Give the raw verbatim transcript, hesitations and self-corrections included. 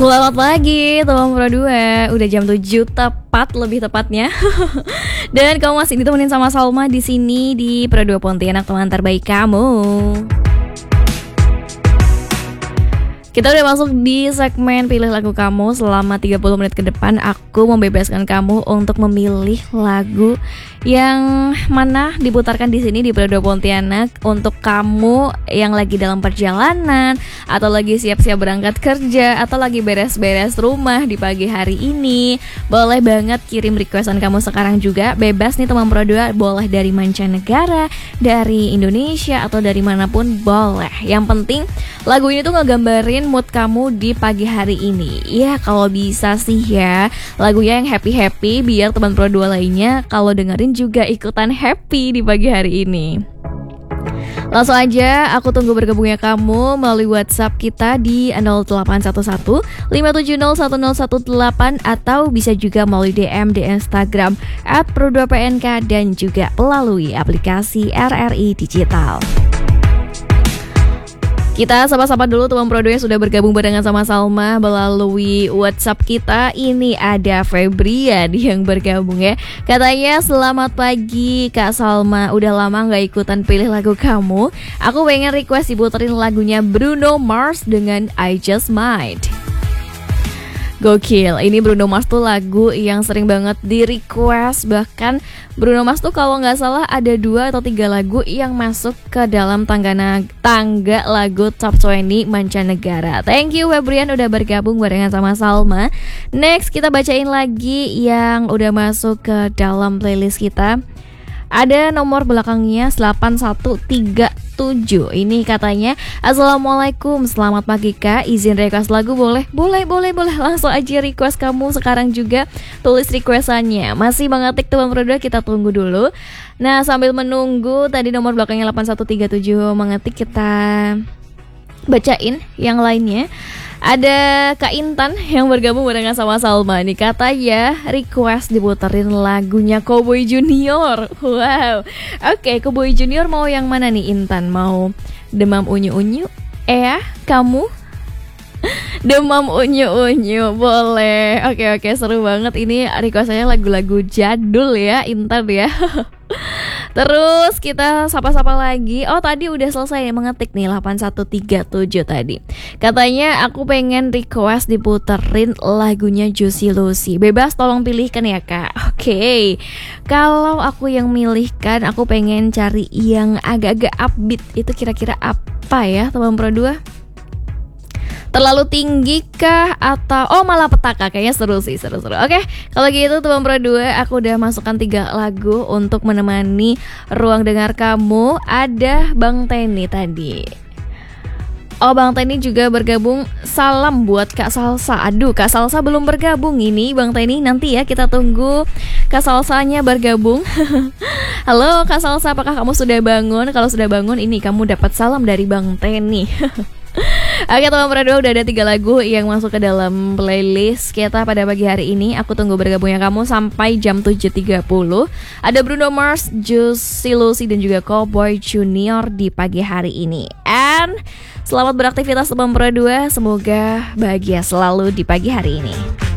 Selamat pagi teman Pro dua. Udah jam tujuh tepat, lebih tepatnya. Dan kamu masih ditemenin sama Salma di sini di Pro dua Pontianak, teman terbaik kamu. Kita udah masuk di segmen pilih lagu kamu. Selama tiga puluh menit ke depan aku membebaskan kamu untuk memilih lagu yang mana diputarkan di sini di Pro dua Pontianak untuk kamu yang lagi dalam perjalanan atau lagi siap-siap berangkat kerja atau lagi beres-beres rumah di pagi hari ini. Boleh banget kirim requestan kamu sekarang juga. Bebas nih teman Pro dua, boleh dari mancanegara, dari Indonesia atau dari manapun boleh. Yang penting lagu ini tuh ngegambarin mood kamu di pagi hari ini. Ya kalau bisa sih ya lagunya yang happy-happy biar teman Pro dua lainnya kalau dengerin juga ikutan happy di pagi hari ini. Langsung aja aku tunggu bergabungnya kamu melalui WhatsApp kita di nol delapan satu satu lima tujuh nol satu nol satu delapan atau bisa juga melalui D M di Instagram at pro dua p n k dan juga melalui aplikasi R R I Digital. Kita sapa-sapa dulu teman Pro dua yang sudah bergabung barengan sama Salma melalui WhatsApp kita. Ini ada Febrian yang bergabung ya. Katanya selamat pagi Kak Salma, udah lama gak ikutan pilih lagu kamu. Aku pengen request diputerin lagunya Bruno Mars dengan I Just Might. Gokil, ini Bruno Mars tuh lagu yang sering banget di request. Bahkan Bruno Mars tuh kalau gak salah ada dua atau tiga lagu yang masuk ke dalam tangga, tangga lagu Top dua puluh mancanegara. Thank you Febrian udah bergabung barengan sama Salma. Next kita bacain lagi yang udah masuk ke dalam playlist kita. Ada nomor belakangnya delapan satu tiga tujuh. Ini katanya Assalamualaikum, selamat pagi Kak, izin request lagu boleh? Boleh, boleh, boleh. Langsung aja request kamu sekarang juga. Tulis requestannya. Masih mengetik teman Pro dua, kita tunggu dulu. Nah sambil menunggu tadi nomor belakangnya delapan satu tiga tujuh mengetik, kita bacain yang lainnya. Ada Kak Intan yang bergabung barengan sama Salma nih. Katanya request diputerin lagunya Cowboy Junior. Wow. Oke, okay, Cowboy Junior mau yang mana nih Intan? Mau Demam Unyu-Unyu? Eh, kamu? Demam Unyu-Unyu, boleh. Oke, okay, oke, okay, seru banget. Ini requestnya lagu-lagu jadul ya Intan ya. Terus kita sapa-sapa lagi. Oh tadi udah selesai mengetik nih delapan satu tiga tujuh tadi. Katanya aku pengen request diputerin lagunya Juicy Lucy. Bebas tolong pilihkan ya Kak. Oke okay. Kalau aku yang milihkan, aku pengen cari yang agak-agak upbeat. Itu kira-kira apa ya teman Pro dua? Terlalu tinggi kah atau oh malah petaka? Kayaknya seru sih, seru-seru. Oke, kalau gitu teman Pro dua, aku udah masukkan tiga lagu untuk menemani ruang dengar kamu. Ada Bang Teni tadi. Oh Bang Teni juga bergabung. Salam buat Kak Salsa. Aduh Kak Salsa belum bergabung ini Bang Teni. Nanti ya kita tunggu Kak Salsanya bergabung. Halo Kak Salsa, apakah kamu sudah bangun? Kalau sudah bangun ini kamu dapat salam dari Bang Teni. Oke teman Pro dua, udah ada tiga lagu yang masuk ke dalam playlist kita pada pagi hari ini. Aku tunggu bergabungnya kamu sampai jam tujuh tiga puluh. Ada Bruno Mars, Juicy Lucy dan juga Cowboy Junior di pagi hari ini. And selamat beraktivitas teman Pro dua, semoga bahagia selalu di pagi hari ini.